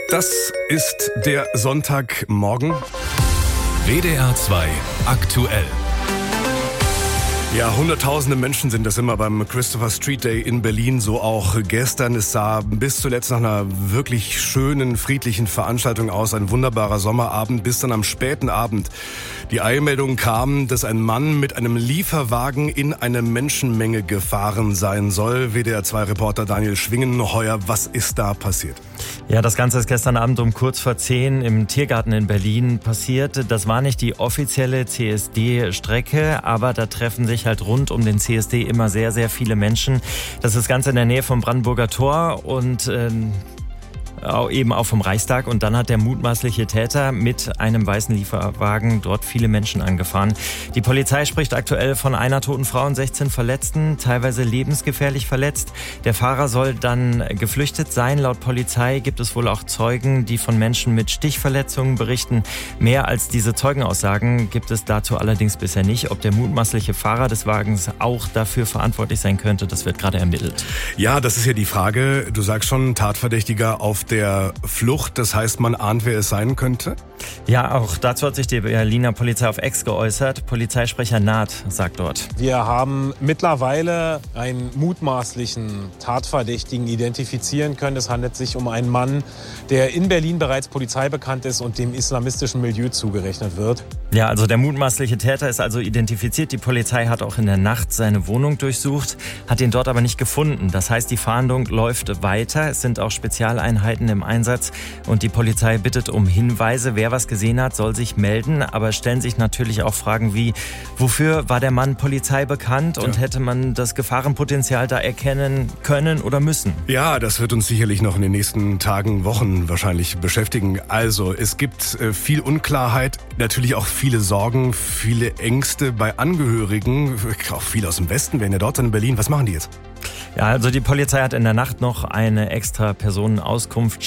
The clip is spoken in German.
Das ist der Sonntagmorgen. WDR 2 aktuell. Ja, hunderttausende Menschen sind das immer beim Christopher Street Day in Berlin, so auch gestern. Es sah bis zuletzt nach einer wirklich schönen, friedlichen Veranstaltung aus, ein wunderbarer Sommerabend, bis dann am späten Abend die Eilmeldung kam, dass ein Mann mit einem Lieferwagen in eine Menschenmenge gefahren sein soll. WDR-2-Reporter Daniel Schwingenheuer, was ist da passiert? Ja, das Ganze ist gestern Abend um kurz vor 10 im Tiergarten in Berlin passiert. Das war nicht die offizielle CSD-Strecke, aber da treffen sich halt rund um den CSD immer sehr, sehr viele Menschen. Das ist ganz in der Nähe vom Brandenburger Tor und eben auch vom Reichstag. Und dann hat der mutmaßliche Täter mit einem weißen Lieferwagen dort viele Menschen angefahren. Die Polizei spricht aktuell von einer toten Frau und 16 Verletzten, teilweise lebensgefährlich verletzt. Der Fahrer soll dann geflüchtet sein. Laut Polizei gibt es wohl auch Zeugen, die von Menschen mit Stichverletzungen berichten. Mehr als diese Zeugenaussagen gibt es dazu allerdings bisher nicht. Ob der mutmaßliche Fahrer des Wagens auch dafür verantwortlich sein könnte, das wird gerade ermittelt. Ja, das ist ja die Frage. Du sagst schon, Tatverdächtiger auf der Flucht. Das heißt, man ahnt, wer es sein könnte? Ja, auch dazu hat sich die Berliner Polizei auf X geäußert. Polizeisprecher Naht sagt dort: Wir haben mittlerweile einen mutmaßlichen Tatverdächtigen identifizieren können. Es handelt sich um einen Mann, der in Berlin bereits polizeibekannt ist und dem islamistischen Milieu zugerechnet wird. Ja, also der mutmaßliche Täter ist also identifiziert. Die Polizei hat auch in der Nacht seine Wohnung durchsucht, hat ihn dort aber nicht gefunden. Das heißt, die Fahndung läuft weiter. Es sind auch Spezialeinheiten im Einsatz und die Polizei bittet um Hinweise. Wer was gesehen hat, soll sich melden, aber es stellen sich natürlich auch Fragen wie: Wofür war der Mann Polizei bekannt und hätte man das Gefahrenpotenzial da erkennen können oder müssen? Ja, das wird uns sicherlich noch in den nächsten Tagen, Wochen wahrscheinlich beschäftigen. Also, es gibt viel Unklarheit, natürlich auch viele Sorgen, viele Ängste bei Angehörigen, auch viele aus dem Westen werden ja dort sein in Berlin. Was machen die jetzt? Ja, also die Polizei hat in der Nacht noch eine extra Personenauskunft